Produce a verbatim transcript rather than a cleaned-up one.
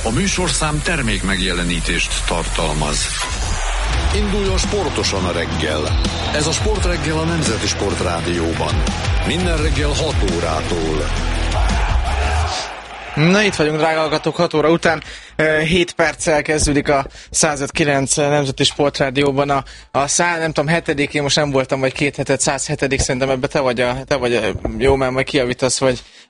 A műsorszám termék megjelenítést tartalmaz. Induljon sportosan a reggel. Ez a Sportreggel a Nemzeti Sportrádióban. Minden reggel hat órától. Na, itt vagyunk, drága hallgatók, hat óra után. hét perccel kezdődik a száz öt kilenc Nemzeti Sportrádióban a, a szá, nem tudom, hetedik, én most nem voltam, vagy két hetet, száz hetedik, szerintem ebbe te vagy, a, te vagy a, jó, mert majd kijavítasz, vagy,